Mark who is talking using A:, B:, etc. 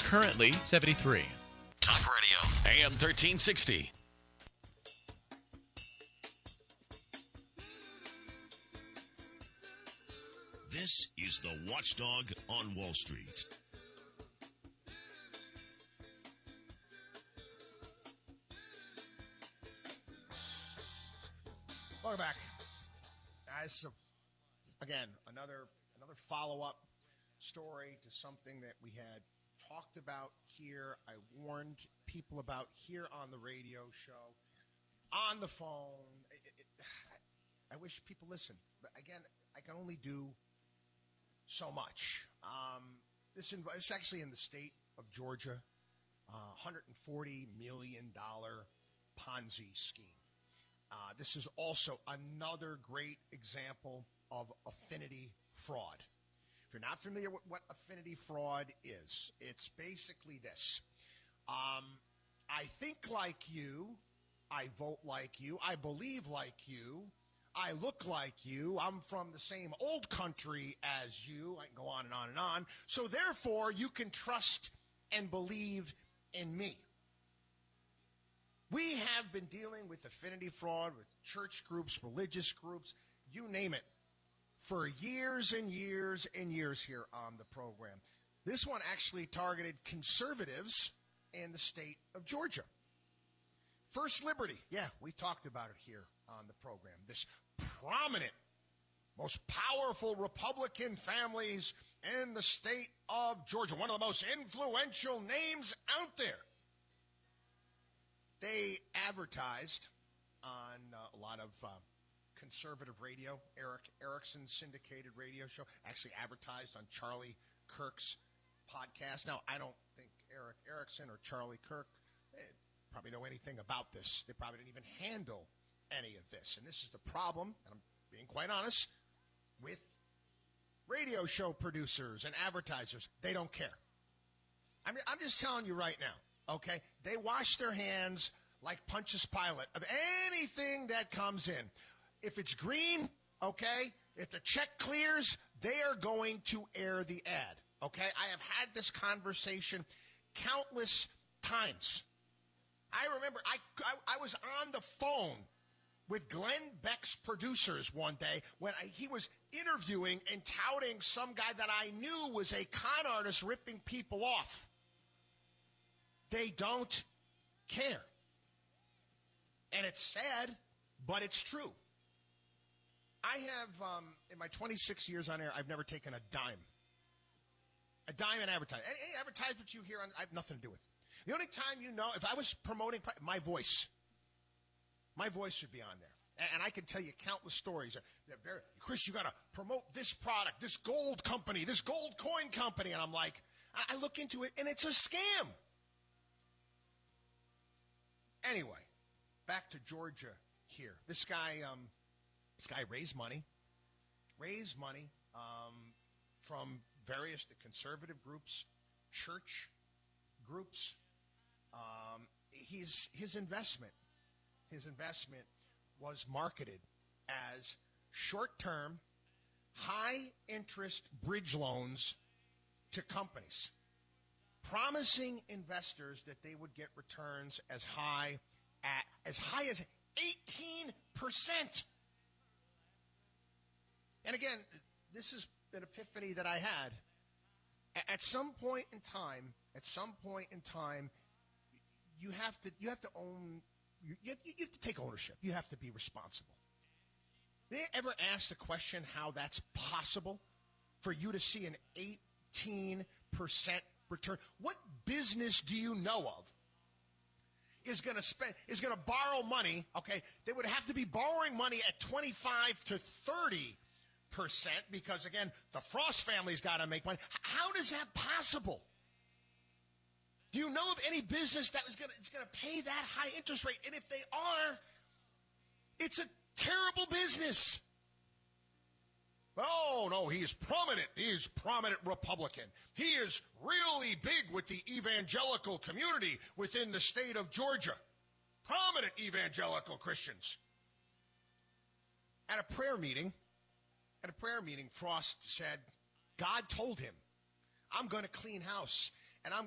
A: currently 73.
B: Talk Radio, AM 1360.
C: This is the Watchdog on Wall Street.
D: Welcome back. Again, another follow-up story to something that we had talked about here. I warned people about here on the radio show, on the phone. I wish people listen. But again, I can only do so much. It's actually in the state of Georgia, $140 million Ponzi scheme. This is also another great example of affinity fraud. If you're not familiar with what affinity fraud is, it's basically this. I think like you, I vote like you, I believe like you, I look like you, I'm from the same old country as you, I can go on and on and on, so therefore you can trust and believe in me. We have been dealing with affinity fraud with church groups, religious groups, you name it, for years and years and years here on the program. This one actually targeted conservatives in the state of Georgia. First Liberty, yeah, we talked about it here on the program. This prominent, most powerful Republican families in the state of Georgia, one of the most influential names out there. They advertised on a lot of conservative radio, Eric Erickson's syndicated radio show, actually advertised on Charlie Kirk's podcast. Now, I don't think Eric Erickson or Charlie Kirk probably know anything about this. They probably didn't even handle any of this. And this is the problem, and I'm being quite honest, with radio show producers and advertisers. They don't care. I'm just telling you right now, okay? They wash their hands like Pontius Pilate of anything that comes in. If it's green, okay, if the check clears, they are going to air the ad, okay? I have had this conversation countless times. I remember I was on the phone with Glenn Beck's producers one day when he was interviewing and touting some guy that I knew was a con artist ripping people off. They don't care. And it's sad, but it's true. I have, in my 26 years on air, I've never taken a dime. A dime in advertising. Any advertisement you hear, I have nothing to do with. The only time you know, if I was promoting my voice would be on there. And I can tell you countless stories. Chris, you got to promote this product, this gold company, this gold coin company. And I'm like, I look into it, and it's a scam. Anyway, back to Georgia here. This guy raised money from various conservative groups, church groups. His investment was marketed as short-term, high-interest bridge loans to companies, promising investors that they would get returns as high as 18%. And again, this is an epiphany that I had. At some point in time, you have to own. You have to take ownership. You have to be responsible. Did you ever ask the question how that's possible for you to see an 18% return? What business do you know of is going to borrow money? Okay, they would have to be borrowing money at 25 to 30%, because again, the Frost family's got to make money. How is that possible? Do you know of any business that is going to pay that high interest rate? And if they are, it's a terrible business. Oh, no, he is prominent. He is prominent Republican. He is really big with the evangelical community within the state of Georgia. Prominent evangelical Christians. At a prayer meeting, Frost said, God told him, I'm going to clean house.